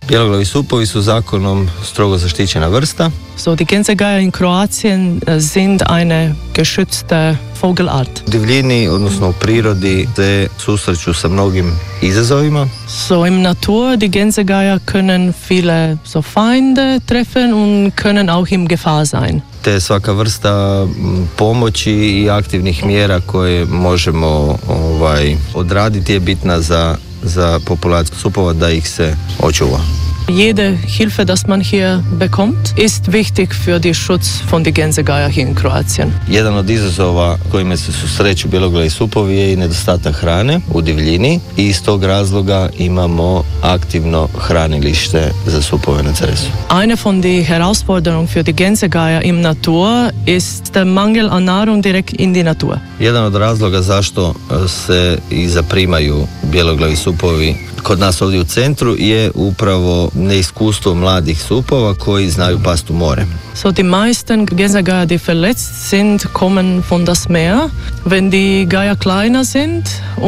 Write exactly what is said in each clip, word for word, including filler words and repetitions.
Bjeloglavi supovi su zakonom strogo zaštićena vrsta. So, die Gänsegeier in Kroatien sind eine geschützte Vogelart. U divljini, odnosno u prirodi, se susreću sa mnogim izazovima. So, im Natur, die Gänsegeier können viele so Feinde treffen und können auch in Gefahr sein. Te svaka vrsta pomoći i aktivnih mjera koje možemo ovaj, odraditi je bitna za, za populaciju supova da ih se očuva. Jede Hilfe, das man hier bekommt, ist wichtig für den Schutz von den Gänsegeier hier in Kroatien. Jedan od izazova kojima se susreću bjeloglavi supovi je i nedostatak hrane u divljini i iz tog razloga imamo aktivno hranilište za supove na Cresu. Eine von den Herausforderungen für die Gänsegeier im Natur ist der Mangel an Nahrung direkt in die Natur. Jedan od razloga zašto se i zaprimaju bjeloglavi supovi kod nas ovdje u centru je upravo neiskustvo mladih supova koji znaju past u more. So, die meisten Gänsegeier, die verletzt sind, kommen von das Meer. Wenn die Geier kleiner sind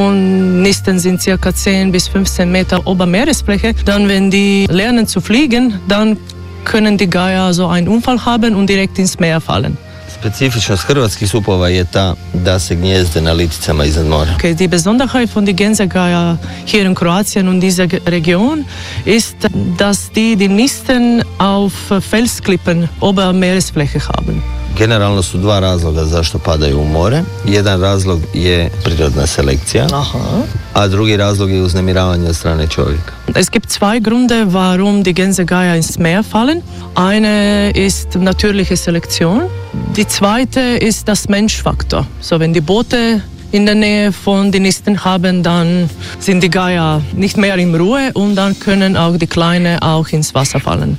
und nisten sind circa zehn bis fünfzehn Meter ober Meeresfläche, dann wenn die lernen zu fliegen, dann können die Geier so einen Unfall haben und direkt ins Meer fallen. Specifičnost hrvatskih supova je ta da se gnjezde na liticama iznad mora. Okay, die Besonderheit von den Gänsegeier hier in Kroatien und dieser Region ist, dass die die Nisten auf Felsklippen ober Meeresfläche haben. Generalno su dva razloga zašto padaju u more. Jedan razlog je prirodna selekcija, Aha. a drugi razlog je uznemiravanje od strane čovjeka. Es gibt zwei Gründe, warum die Gänsegeier ins Meer fallen. Eine ist natürliche Selektion. Die zweite ist das Menschfaktor. So, wenn die Boote in der Nähe von den Nisten haben, dann sind die Geier nicht mehr in Ruhe und dann können auch die Kleinen auch ins Wasser fallen.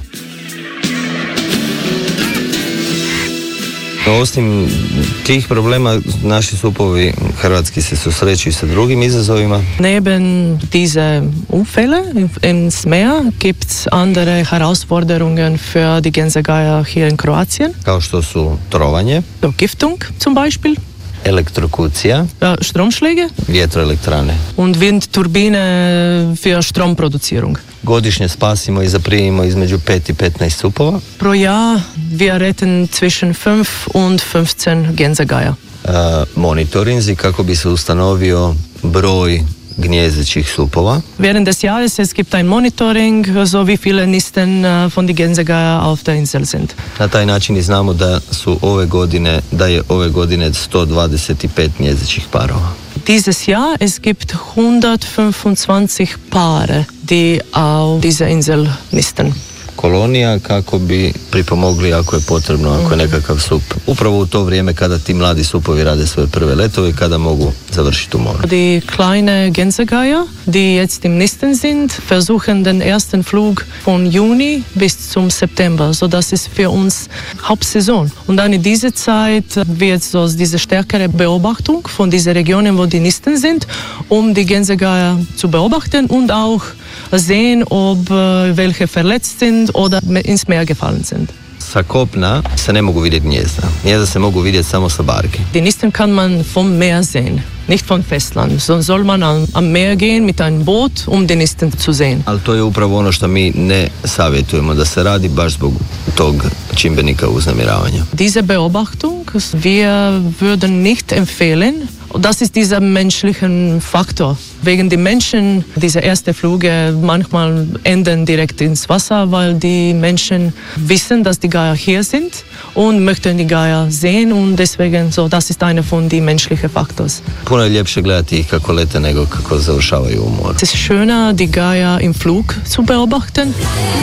Osim tih problema, naši supovi hrvatski se susreću i sa drugim izazovima. Neben diese Unfälle ins Meer gibt es andere Herausforderungen für die Gänsegeier hier in Kroatien. Kao što su trovanje, Vergiftung zum Beispiel, elektrokucija, Stromschläge vjetroelektrane. und Windturbine für Stromproduzierung. Godišnje spasimo i zaprimimo između pet i petnaest supova. Pro Jahr wir retten zwischen fünf und fünfzehn Gänsegeier. Uh, monitorinzi kako bi se ustanovio broj gnjezdećih supova. Während des Jahres es gibt ein Monitoring, so wie viele Nisten von den Gänsegeier auf der Insel sind. Na taj način i znamo da su ove godine, da je ove godine sto dvadeset pet gnjezdećih parova. Dieses Jahr es gibt hundertfünfundzwanzig Paare, die auf dieser Insel nisten. Kolonija kako bi pripomogli ako je potrebno, ako je nekakav sup. Upravo u to vrijeme kada ti mladi supovi rade svoje prve letove i kada mogu završiti u moru. Die kleine Gänsegeier, die jetzt im Nisten sind, versuchen den ersten Flug von Juni bis zum September. So, das ist für uns Hauptsaison. Und dann in dieser Zeit wird so diese stärkere Beobachtung von diesen Regionen, wo die Nisten sind, um die Gänsegeier zu beobachten und auch sehen, ob welche verletzt sind oder ins Meer gefallen sind. Sa kopna se ne mogu vidjeti gnjezda. Gnjezda se mogu vidjeti samo sa barke. Die Nisten kann man vom Meer sehen, nicht vom Festland. So soll man am, am Meer gehen mit einem Boot, um die Nisten zu sehen. Ali to je upravo ono što mi ne savjetujemo da se radi baš zbog tog čimbenika uznemiravanja. Diese Beobachtung, wir würden nicht empfehlen. Das ist dieser menschliche Faktor. Wegen die Menschen, diese erste Flüge manchmal enden direkt ins Wasser, weil die Menschen wissen, dass die Geier hier sind und möchten die Geier sehen und deswegen so, das ist einer von den menschlichen Faktors. Puno je ljepše gledati ih kako lete nego kako završavaju u moru. Es ist schöner, die Geier im Flug zu beobachten.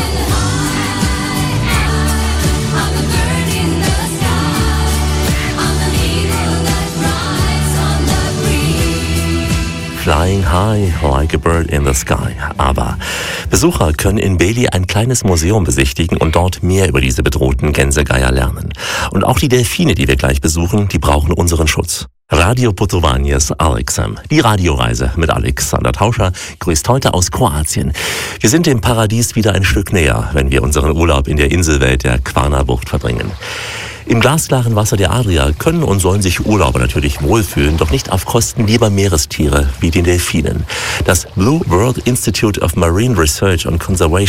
Flying high like a bird in the sky. Aber Besucher können in Beli ein kleines Museum besichtigen und dort mehr über diese bedrohten Gänsegeier lernen. Und auch die Delfine, die wir gleich besuchen, die brauchen unseren Schutz. Radio Putovanjes Alexem. Die Radioreise mit Alexander Tauscher grüßt heute aus Kroatien. Wir sind dem Paradies wieder ein Stück näher, wenn wir unseren Urlaub in der Inselwelt der Kvarnerbucht verbringen. Im glasklaren Wasser der Adria können und sollen sich Urlauber natürlich wohlfühlen, doch nicht auf Kosten lieber Meerestiere wie den Delfinen. Das Blue World Institute of Marine Research and Conservation